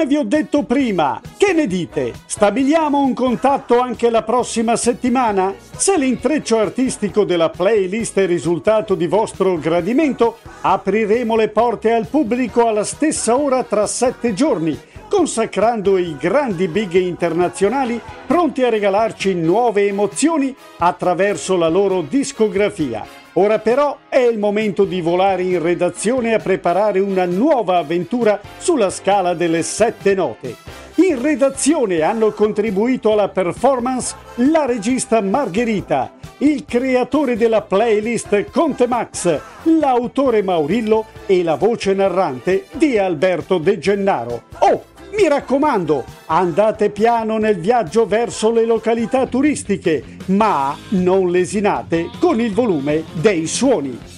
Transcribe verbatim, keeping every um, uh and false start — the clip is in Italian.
Come vi ho detto prima, che ne dite? Stabiliamo un contatto anche la prossima settimana? Se l'intreccio artistico della playlist è risultato di vostro gradimento, apriremo le porte al pubblico alla stessa ora tra sette giorni, consacrando i grandi big internazionali pronti a regalarci nuove emozioni attraverso la loro discografia. Ora però è il momento di volare in redazione a preparare una nuova avventura sulla scala delle sette note. In redazione hanno contribuito alla performance la regista Margherita, il creatore della playlist Conte Max, l'autore Maurillo e la voce narrante di Alberto De Gennaro. Oh! Mi raccomando, andate piano nel viaggio verso le località turistiche, ma non lesinate con il volume dei suoni.